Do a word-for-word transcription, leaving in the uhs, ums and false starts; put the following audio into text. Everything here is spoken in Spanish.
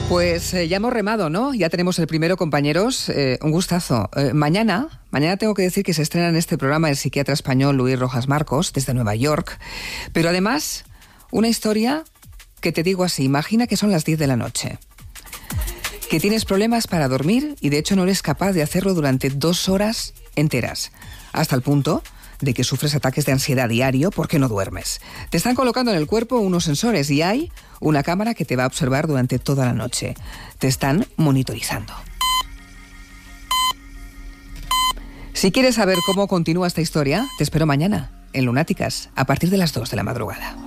Pues eh, ya hemos remado, ¿no? Ya tenemos el primero, compañeros. Eh, un gustazo. Eh, mañana, mañana tengo que decir que se estrena en este programa el psiquiatra español Luis Rojas Marcos, desde Nueva York. Pero además, una historia que te digo así, imagina que son las diez de la noche. Que tienes problemas para dormir y de hecho no eres capaz de hacerlo durante dos horas enteras. Hasta el punto de que sufres ataques de ansiedad diario porque no duermes. Te están colocando en el cuerpo unos sensores y hay una cámara que te va a observar durante toda la noche. Te están monitorizando. Si quieres saber cómo continúa esta historia, te espero mañana en Lunáticas, a partir de las dos de la madrugada.